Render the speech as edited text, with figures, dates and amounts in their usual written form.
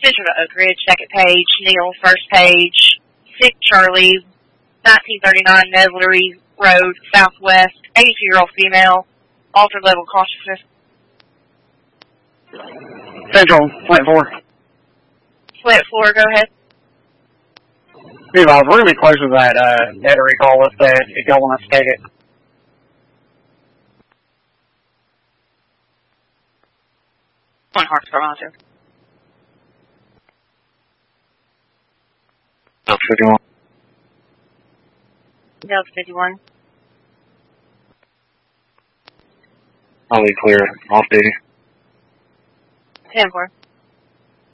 Central to Oak Ridge, second page. Neil, first page. 6 Charlie, 1939 Neslery Road, Southwest. 82-year-old female. Altered level of consciousness. Central, Flint 4. Flint 4, go ahead. We're going to be close to that data recall list if y'all want us to take it. One Hearts Toronto. Delta 51. Delta 51. I'll be clear. Off duty. 10-4.